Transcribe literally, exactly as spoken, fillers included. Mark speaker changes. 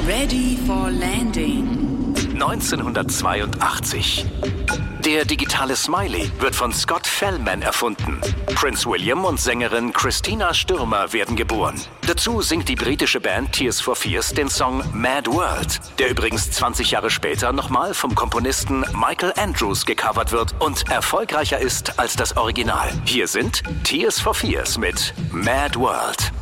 Speaker 1: Ready for landing.
Speaker 2: neunzehnhundertzweiundachtzig. Der digitale Smiley wird von Scott Fellman erfunden. Prince William und Sängerin Christina Stürmer werden geboren. Dazu singt die britische Band Tears for Fears den Song Mad World, der übrigens zwanzig Jahre später nochmal vom Komponisten Michael Andrews gecovert wird und erfolgreicher ist als das Original. Hier sind Tears for Fears mit Mad World.